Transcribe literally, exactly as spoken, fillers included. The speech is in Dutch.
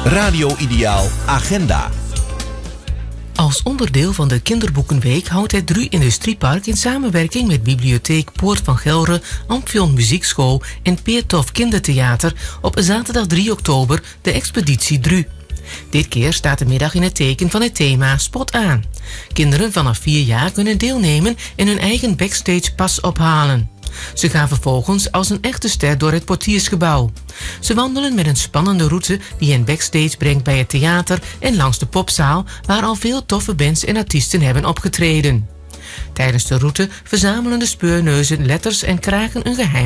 Radio Ideaal Agenda. Als onderdeel van de Kinderboekenweek houdt het Dru Industriepark in samenwerking met Bibliotheek Poort van Gelre, Amphion Muziekschool en Peertof Kindertheater op zaterdag drie oktober de expeditie Dru. Dit keer staat de middag in het teken van het thema Spot aan. Kinderen vanaf vier jaar kunnen deelnemen en hun eigen backstage pas ophalen. Ze gaan vervolgens als een echte ster door het portiersgebouw. Ze wandelen met een spannende route die hen backstage brengt bij het theater en langs de popzaal, waar al veel toffe bands en artiesten hebben opgetreden. Tijdens de route verzamelen de speurneuzen letters en kraken een geheim